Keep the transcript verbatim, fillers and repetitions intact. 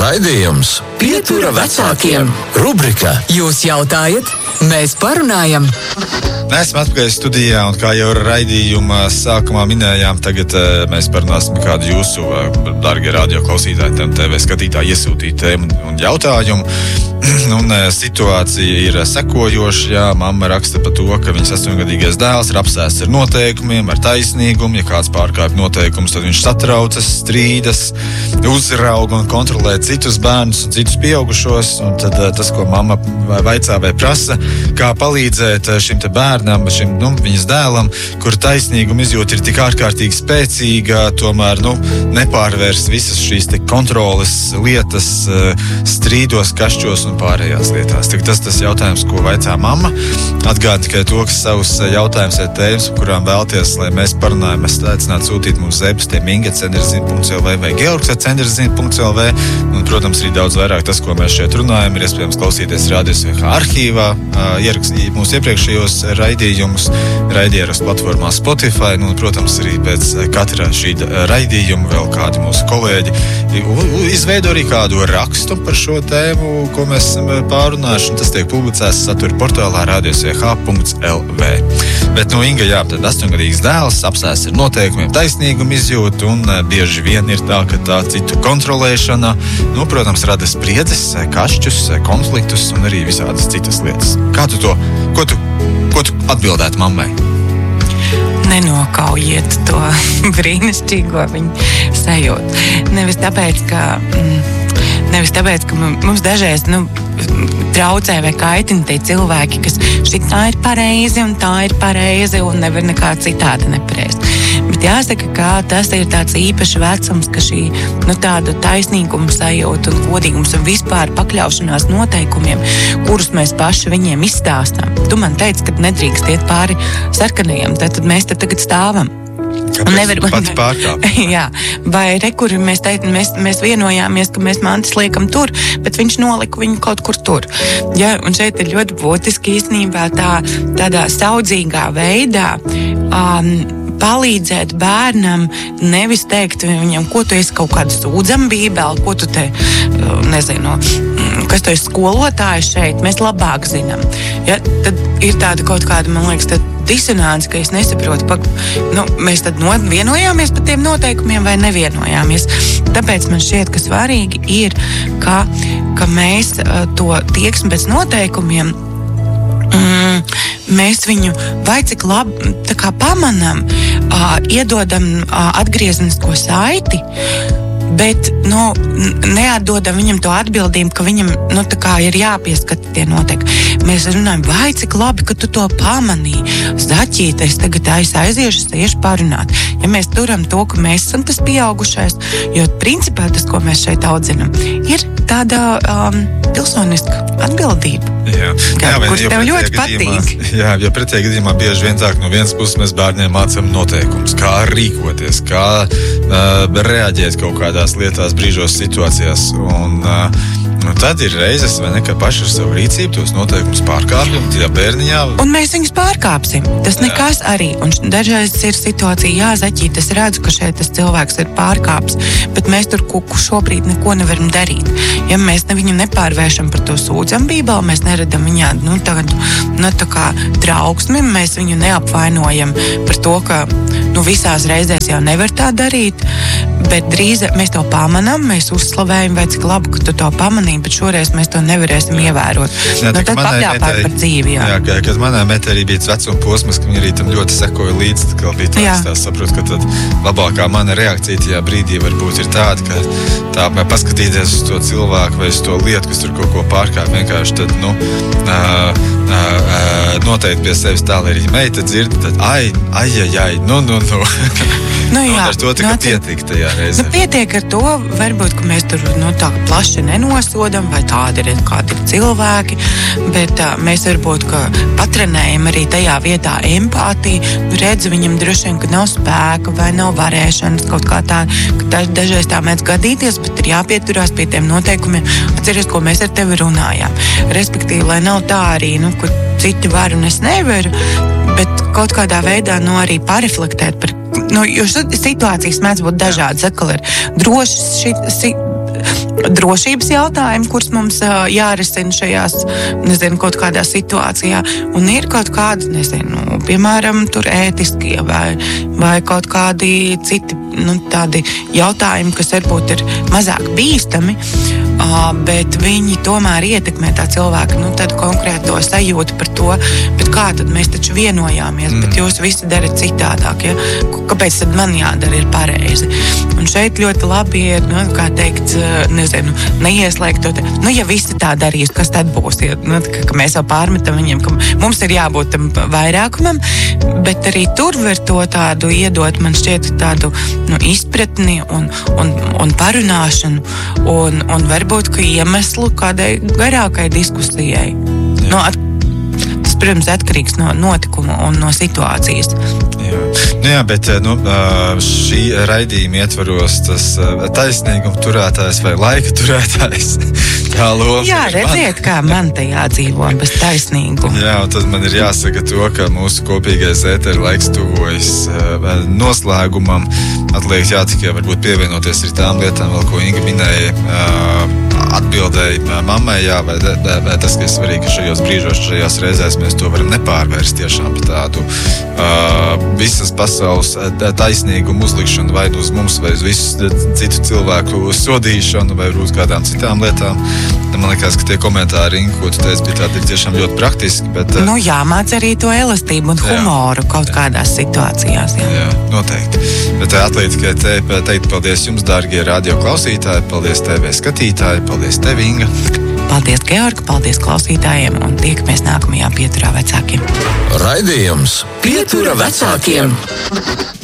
Raidījums Pietura vecākiem. Rubrika Jūs jautājat, mēs parunājam. Esam atpakaļ studijā, un kā jau raidījuma sākumā minējām, tagad uh, mēs parunāsim kādu jūsu, uh, dārgie radioklausītāji, T V skatītāji, iesūtīt tēmu un jautājumu. Un uh, situācija ir sekojoša. Jā, mamma raksta par to, ka viņas astoņgadīgais dēls ir apsēsts ar noteikumiem, ar taisnīgumu. Ja kāds pārkāpj noteikumus, tad viņš satraucas, strīdas, uzrauga un kontrolē citus bērnus un citus pieaugušos. Un tad uh, tas, ko mamma vaicā vai prasa, kā palīdzēt šim te bērnam, šim, nu, viņas dēlam, kur taisnīguma izjūta ir tik ārkārtīgi spēcīga, tomēr, nu, nepārvērst visas šīs te kontroles lietas strīdos, kašķos un pārējās lietās. Tik tas tas jautājums, ko vaicā mamma. Atgādi tikai to, ka savus jautājumus ir tēmas, kurām vēlties, lai mēs parunājam, mēs aicinātu sūtīt mums e-pastiem inga at centrzina punkts el vē vai georgs at centrzina punkts el vē. Un, protams, arī daudz vairāk tas, ko mēs šeit runājam, ir iespējams klausīties Radio S V H arhīvā, ierakstīt mūsu iepriekšējos raidījumus, raidierakstu platformā Spotify, nu, un, protams, arī pēc katra šī raidījuma vēl kādi mūsu kolēģi izveido arī kādu rakstu par šo tēmu, ko mēs esam pārunājuši, un tas tiek publicēts satura portālā radio s v h punkts el vē. Bet, nu, Inga, jā, tad astoņgadīgs dēls apsēsts ar noteikumiem, taisnīgumu izjūtu, un bieži vien ir tā, ka tā citu kontrolēšana, nu, protams, rada spriedzes, kašķus, konfliktus un arī visādas citas lietas. Kā tu to, ko tu, ko tu atbildētu mammai? Nenokaujiet to brīnišķīgo viņu sajūtu. Nevis tāpēc, ka, nevis tāpēc, ka mums dažreiz, nu, traucē vai kaitina tie cilvēki, kas šitā ir pareizi un tā ir pareizi un nevar nekā citādi nepareizi. Bet jāsaka, ka tas ir tāds īpašs vecums, ka šī, nu, tāda taisnīguma sajūta un godīgums un vispār pakļaušanās noteikumiem, kurus mēs paši viņiem izstāstām. Tu man teici, ka nedrīkst iet pāri sarkanajiem, tad mēs te tagad stāvam. Kāpēc pats pārkāp? Jā, vai re, kur mēs, teikt, mēs, mēs vienojāmies, ka mēs mantas liekam tur, bet viņš nolika viņu kaut kur tur. Ja, un šeit ir ļoti būtiski īstenībā tā, tādā saudzīgā veidā um, palīdzēt bērnam, nevis teikt viņam, ko tu esi kaut kāda sūdzama bībeli, ko tu te, nezinu, kas tu esi skolotājs šeit, mēs labāk zinām. Ja, tad ir tāda kaut kāda, man liekas, tad disonāns, ka es nesaprotu, pa, nu, mēs tad no, vienojāmies par tiem noteikumiem vai nevienojāmies. Tāpēc man šķiet, ka svarīgi ir, ka, ka mēs to tieksmi pēc noteikumiem, mm, mēs viņu vai cik labi tā kā pamanam, uh, iedodam uh, atgriezenisko saiti, bet, nu, neatdodam viņam to atbildību, ka viņam, nu, tā kā ir jāpieskata tie noteikumi. Mēs runājam, vai cik labi, ka tu to pamanīji. Zaķīt, es tagad aiziešu, es iešu parunāt. Ja mēs turam to, ka mēs esam tas pieaugušais, jo principā tas, ko mēs šeit audzinam, ir tāda um, pilsoniska atbildība. Jā, Kā, jā, kur tev ļoti gadījumā, patīk. Jā, jo pretējā gadījumā bieži vien tā, no vienas puses mēs bērniem mācām noteikumus, kā rīkoties, kā uh, reaģēt kaut kādās lietās, brīžos, situācijās. Un, uh, nu, tad ir reizes, vai ne, ka paši ar savu rīcību tos noteikumus pārkāpjam, tajā bērniņā. Un mēs viņus pārkāpsim. Tas jā. Nekas arī. Un dažreiz ir situācija, jā, Zaķīt, es redzu, ka šeit tas cilvēks ir pārkāps, bet mēs tur kuku šobrīd neko nevaram darīt. Ja mēs ne, viņu nepārvēršam par to sūdzam bībeli, mēs neredam viņā, nu, tādu, nu, tā kā trauksmi, mēs viņu neapvainojam par to, ka, nu, visās reizēs jau nevar tā darīt, bet drīz mēs to pamanām, mēs uzslavējam, vai cik labi, ka tu to pamanīji, bet šoreiz mēs to nevarēsim ievērot. Jā, nu, tad pakļāpāt par dzīvi, jā. Jā, jā, kad manā metē arī bija vecuma posmas, ka viņi arī tam ļoti sekoja līdzi, tad, kad bija tāds, tā saprot, ka tad labākā mana reakcija tajā brīdī varbūt ir tāda, ka tā, paskatīties uz to cilvēku vai uz to lietu, kas tur kaut ko pārkāp, vienkārši tad, nu, ā, ā, ā, noteikti pie sevis tā, lai arī meita dzird, tad ai, ai, ai, ai, nu, nu, nu. Nu, jā, ar to tikai pietiek tajā reizē. Nu, pietiek ar to, varbūt, ka mēs tur, nu, tā plaši nenosodam, vai tādi ir kādi ir cilvēki, bet uh, mēs varbūt, ka patrenējam arī tajā vietā empātiju, nu, redzu viņam droši vien, ka nav spēka vai nav varēšanas kaut kā tā, ka tā, dažreiz tā mēdz gadīties, bet ir jāpieturās pie tiem noteikumiem, atceries, ko mēs ar tevi runājām. Respektīvi, lai nav tā arī, nu, ka citi var un es nevaru, bet kaut kādā veidā, nu, arī pareflektēt par, nu, jo situācijas mēdz būt dažādas, atkal ir drošas, šit, si, drošības jautājumi, kurus mums uh, jārisina šajās, nezinu, kaut kādā situācijā, un ir kaut kādi, nezinu, piemēram, tur ētiskie vai, vai kaut kādi citi, nu, tādi jautājumi, kas varbūt ir mazāk bīstami, uh, bet viņi tomēr ietekmē tā cilvēka, nu, tādu konkrēto sajūtu par to, bet kā tad mēs taču vienojāmies, mm. bet jūs visi darat citādāk, ja? Kāpēc tad man jādara ir pareizi? Un šeit ļoti labi ir, nu, kā teikt, nezinu, neieslēgt to, te, nu, ja visi tā darīs, kas tad būs? Ja, nu, ka, ka mēs jau pārmetam viņiem, ka mums ir jābūt tam vairākumam, bet arī tur var to tādu iedot, man šķiet, tādu, nu, izpratni un, un, un parunāšanu un, un varbūt, ka iemeslu kādai garākai diskusijai. Nu, at, tas, protams, atkarīgs no notikuma un no situācijas. Jā, nu jā, bet nu, šī raidījuma ietvaros tas taisnīguma turētājs vai laika turētājs. Tā loma. Jā, redziet, kā man te jādzīvo bez taisnīguma. Jā, un tad man ir jāsaka to, ka mūsu kopīgais ētera laiks tuvojas noslēgumam. Atliek jā, tikai varbūt pievienoties arī tām lietām, vēl, ko Inga minēja, atbildēja mammai, jā, vai, vai tas, ka ir svarīgi, ka šajos brīžos, šajās reizēs mēs to varam nepārvērst tiešām par tādu uh, visas pasaules taisnīgumu uzlikšanu vai uz mums, vai uz visu citu cilvēku sodīšanu, vai uz kādām citām lietām. Man liekas, ka tie komentāri, Inga, ko tu teici, bija tādi tiešām ļoti praktiski, bet... Uh, nu, jāmāc arī to elastību un humoru jā, kaut kādās situācijās, jā. Jā, noteikti. Bet atliek tikai te, teikt paldies jums, dārgie radio klausītāji, paldies T V skatītāji, paldies tev, Inga. Paldies, Georg, paldies klausītājiem un tiekamies nākamajā Pieturā vecākiem. Raidījums Pietura vecākiem.